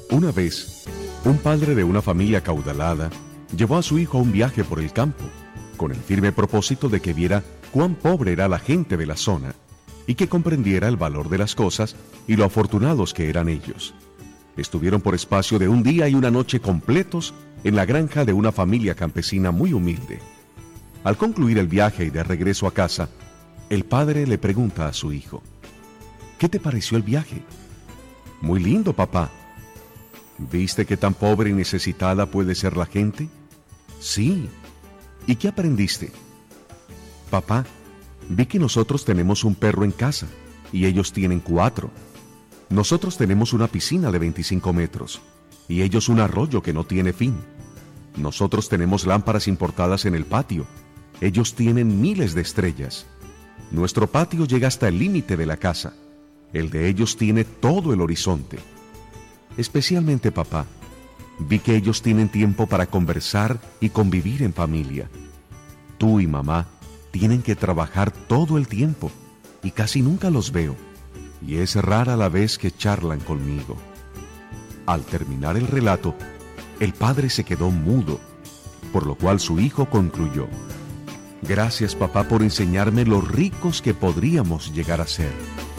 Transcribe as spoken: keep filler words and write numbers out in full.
Una vez, un padre de una familia acaudalada llevó a su hijo a un viaje por el campo, con el firme propósito de que viera cuán pobre era la gente de la zona y que comprendiera el valor de las cosas y lo afortunados que eran ellos. Estuvieron por espacio de un día y una noche completos en la granja de una familia campesina muy humilde. Al concluir el viaje y de regreso a casa, el padre le pregunta a su hijo: ¿qué te pareció el viaje? Muy lindo, papá. ¿Viste qué tan pobre y necesitada puede ser la gente? Sí. ¿Y qué aprendiste? Papá, vi que nosotros tenemos un perro en casa y ellos tienen cuatro. Nosotros tenemos una piscina de veinticinco metros y ellos un arroyo que no tiene fin. Nosotros tenemos lámparas importadas en el patio. Ellos tienen miles de estrellas. Nuestro patio llega hasta el límite de la casa. El de ellos tiene todo el horizonte. Especialmente, papá, vi que ellos tienen tiempo para conversar y convivir en familia. Tú y mamá tienen que trabajar todo el tiempo y casi nunca los veo, y es rara la vez que charlan conmigo. Al terminar el relato, el padre se quedó mudo, por lo cual su hijo concluyó: gracias, papá, por enseñarme lo ricos que podríamos llegar a ser.